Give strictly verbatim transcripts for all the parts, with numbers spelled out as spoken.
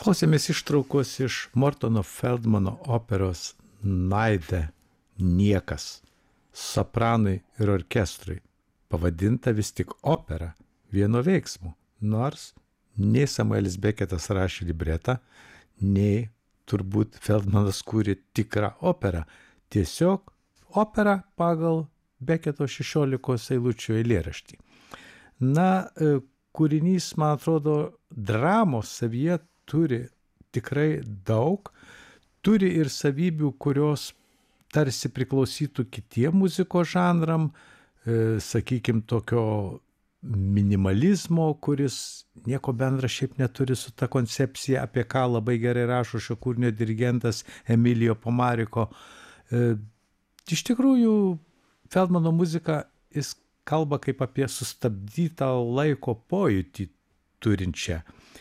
Klausėmės ištraukos iš Mortono Feldmano operos Naide niekas, sopranui ir orkestrui, pavadinta vis tik opera vieno veiksmo, nors nei Samuelis Beketas rašė libretą, nei turbūt Feldmanas kūrė tikrą operą, tiesiog opera pagal Beketo šešiolikos eilučių eilėraštį. Na, kūrinys, man atrodo, dramos savyje turi tikrai daug, turi ir savybių, kurios tarsi priklausytų kitiem muzikos žanram, e, sakykime, tokio minimalizmo, kuris nieko bendra šiaip neturi su ta koncepcija, apie ką labai gerai rašo šio kūrinio dirigentas Emilio Pomariko. E, iš tikrųjų, Feldmano muzika, jis kalba kaip apie sustabdytą laiko pojūtį turinčią.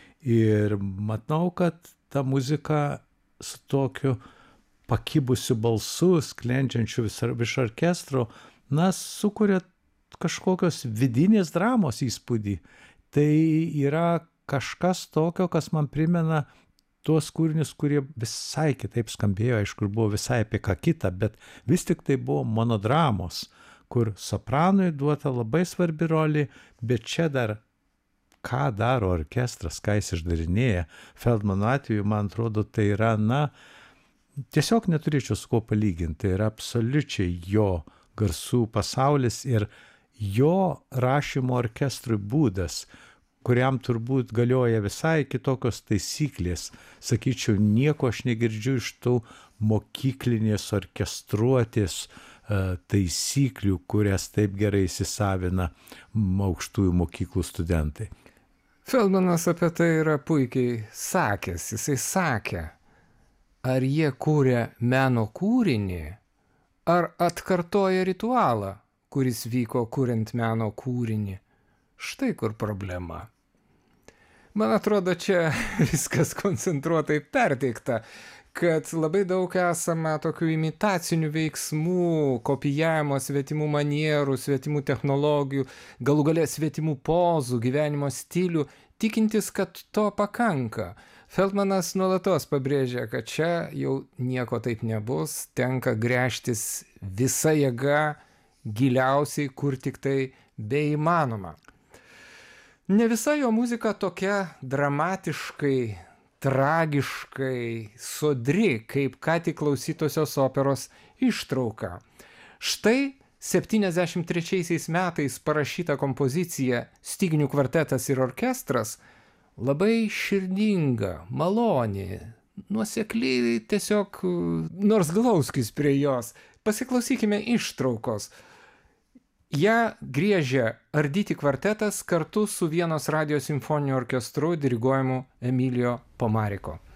Ir matau, kad ta muzika su tokiu pakibusiu balsu, sklendžiančiu iš orkestro, na, sukuria kažkokios vidinės dramos įspūdį. Tai yra kažkas tokio, kas man primena tuos kūrinius, kurie visai kitaip skambėjo, aišku, buvo visai apie ką kitą, bet vis tik tai buvo monodramos, kur sopranui duota labai svarbi rolė, bet čia dar ką daro orkestras, ką jis išdarinėja. Feldmano atveju, man atrodo, tai yra, na, tiesiog neturėčiau su kuo palyginti. Tai yra absoliučiai jo garsų pasaulis ir jo rašymo orkestrui būdas, kuriam turbūt galioja visai kitokios taisyklės. Sakyčiau, nieko aš negirdžiu iš tų mokyklinės orkestruotės taisyklių, kurias taip gerai įsisavina aukštųjų mokyklų studentai. Feldmanas apie tai yra puikiai sakęs. Jisai sakė, ar jie kūrė meno kūrinį, ar atkartoja ritualą, kuris vyko kuriant meno kūrinį. Štai kur problema. Man atrodo, čia viskas koncentruotai perteikta, kad labai daug esama tokių imitacinių veiksmų, kopijavimo svetimų manierų, svetimų technologijų, galų gale svetimų pozų, gyvenimo stilių, tikintis, kad to pakanka. Feldmanas nuolatos pabrėžia, kad čia jau nieko taip nebus, tenka gręžtis visa jėga, giliausiai, kur tik tai beįmanoma. Ne visa jo muzika tokia dramatiškai, tragiškai sodri, kaip ką tik klausytosios operos ištrauka. Štai septyniasdešimt trečiaisiais metais parašyta kompozicija Styginių kvartetas ir orkestras labai širdinga, maloni, nuosekliai tiesiog nors glauskis prie jos. Pasiklausykime ištraukos. Ja griežia Arditi kvartetas kartu su Vienos radijo simfoniniu orkestru diriguojamu Emilio Pomariko.